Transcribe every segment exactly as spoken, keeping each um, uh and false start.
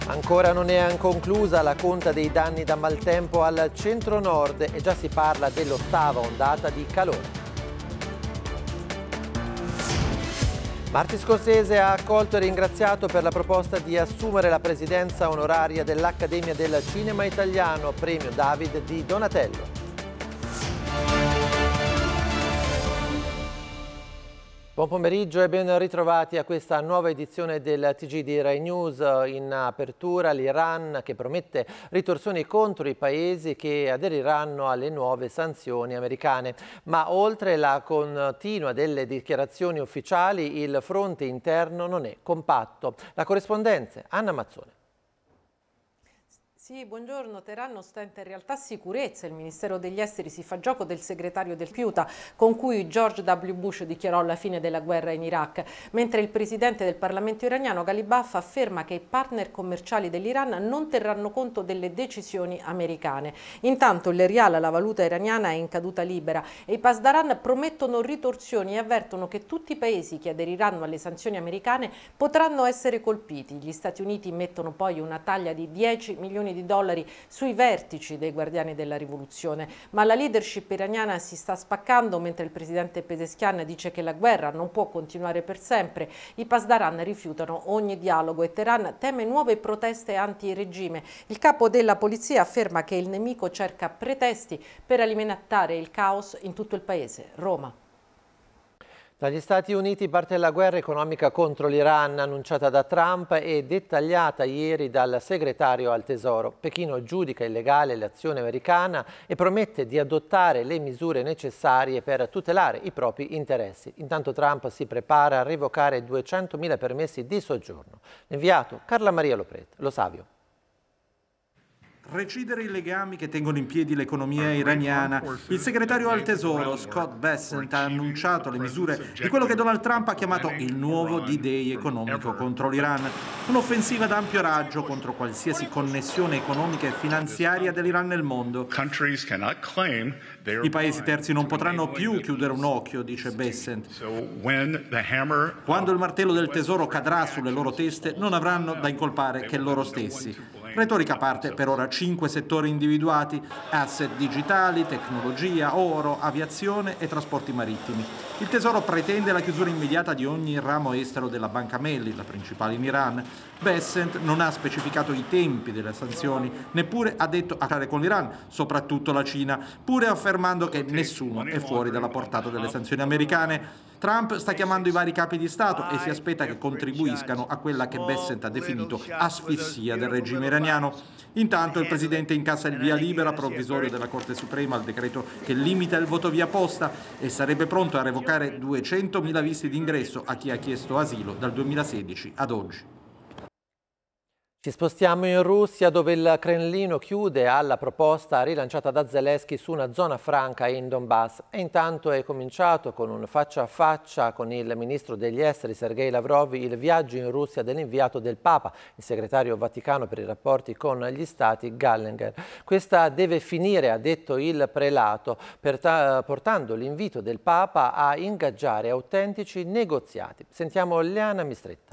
Ancora non è conclusa la conta dei danni da maltempo al centro-nord e già si parla dell'ottava ondata di calore. Martin Scorsese ha accolto e ringraziato per la proposta di assumere la presidenza onoraria dell'Accademia del Cinema Italiano, premio David di Donatello. Buon pomeriggio e ben ritrovati a questa nuova edizione del T G di Rai News. In apertura l'Iran che promette ritorsioni contro i paesi che aderiranno alle nuove sanzioni americane. Ma oltre la continua delle dichiarazioni ufficiali, il fronte interno non è compatto. La corrispondenza Anna Mazzone. Sì, buongiorno. Teheran ostenta in realtà sicurezza. Il Ministero degli Esteri si fa gioco del segretario del Quiuta con cui George W. Bush dichiarò la fine della guerra in Iraq, mentre il presidente del Parlamento iraniano Ghalibaf afferma che i partner commerciali dell'Iran non terranno conto delle decisioni americane. Intanto il rial, la valuta iraniana, è in caduta libera e i Pasdaran promettono ritorsioni e avvertono che tutti i paesi che aderiranno alle sanzioni americane potranno essere colpiti. Gli Stati Uniti mettono poi una taglia di dieci milioni di dollari sui vertici dei guardiani della rivoluzione, ma la leadership iraniana si sta spaccando mentre il presidente Pezeshkian dice che la guerra non può continuare per sempre. I Pasdaran rifiutano ogni dialogo e Teheran teme nuove proteste anti-regime. Il capo della polizia afferma che il nemico cerca pretesti per alimentare il caos in tutto il paese. Roma. Dagli Stati Uniti parte la guerra economica contro l'Iran annunciata da Trump e dettagliata ieri dal segretario al Tesoro. Pechino giudica illegale l'azione americana e promette di adottare le misure necessarie per tutelare i propri interessi. Intanto Trump si prepara a revocare duecentomila permessi di soggiorno. L'inviato Carla Maria Lopret, Lo Savio. Recidere i legami che tengono in piedi l'economia iraniana. Il segretario al Tesoro, Scott Bessent, ha annunciato le misure di quello che Donald Trump ha chiamato il nuovo D-Day economico contro l'Iran. Un'offensiva ad ampio raggio contro qualsiasi connessione economica e finanziaria dell'Iran nel mondo. I paesi terzi non potranno più chiudere un occhio, dice Bessent. Quando il martello del Tesoro cadrà sulle loro teste, non avranno da incolpare che loro stessi. Retorica a parte, per ora cinque settori individuati: asset digitali, tecnologia, oro, aviazione e trasporti marittimi. Il Tesoro pretende la chiusura immediata di ogni ramo estero della Banca Melli, la principale in Iran. Bessent non ha specificato i tempi delle sanzioni, neppure ha detto a fare con l'Iran, soprattutto la Cina, pure affermando che nessuno è fuori dalla portata delle sanzioni americane. Trump sta chiamando i vari capi di Stato e si aspetta che contribuiscano a quella che Bessent ha definito asfissia del regime iraniano. Intanto il presidente incassa il via libera provvisorio della Corte Suprema al decreto che limita il voto via posta e sarebbe pronto a revocare duecentomila visti d'ingresso a chi ha chiesto asilo dal duemilasedici ad oggi. Ci spostiamo in Russia, dove il Cremlino chiude alla proposta rilanciata da Zelensky su una zona franca in Donbass. E intanto è cominciato con un faccia a faccia con il ministro degli esteri Sergei Lavrov il viaggio in Russia dell'inviato del Papa, il segretario Vaticano per i rapporti con gli stati Gallagher. Questa deve finire, ha detto il prelato, portando l'invito del Papa a ingaggiare autentici negoziati. Sentiamo Leana Mistretta.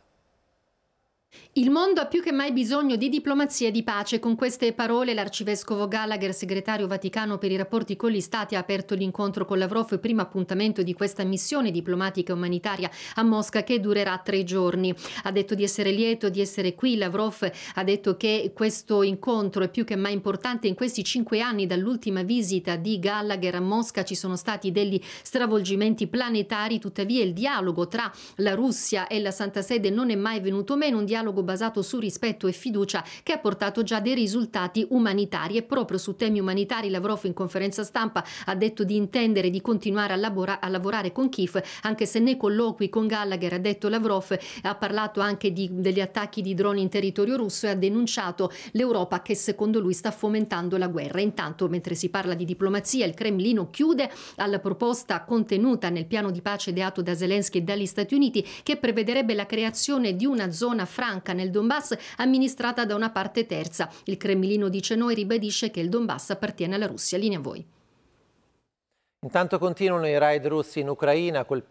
Il mondo ha più che mai bisogno di diplomazia e di pace. Con queste parole l'arcivescovo Gallagher, segretario Vaticano per i rapporti con gli stati, ha aperto l'incontro con Lavrov, primo appuntamento di questa missione diplomatica e umanitaria a Mosca che durerà tre giorni. Ha detto di essere lieto di essere qui. Lavrov ha detto che questo incontro è più che mai importante. In questi cinque anni dall'ultima visita di Gallagher a Mosca ci sono stati degli stravolgimenti planetari, tuttavia il dialogo tra la Russia e la Santa Sede non è mai venuto meno, un dialogo basato su rispetto e fiducia che ha portato già dei risultati umanitari. E proprio su temi umanitari Lavrov in conferenza stampa ha detto di intendere di continuare a, labora- a lavorare con Kiev, anche se nei colloqui con Gallagher, ha detto Lavrov, ha parlato anche di, degli attacchi di droni in territorio russo e ha denunciato l'Europa che secondo lui sta fomentando la guerra. Intanto, mentre si parla di diplomazia, il Cremlino chiude alla proposta contenuta nel piano di pace ideato da Zelensky e dagli Stati Uniti, che prevederebbe la creazione di una zona franca nel Donbass amministrata da una parte terza. Il Cremlino dice no e ribadisce che il Donbass appartiene alla Russia. Linea a voi. Intanto continuano i raid russi in Ucraina, colpiti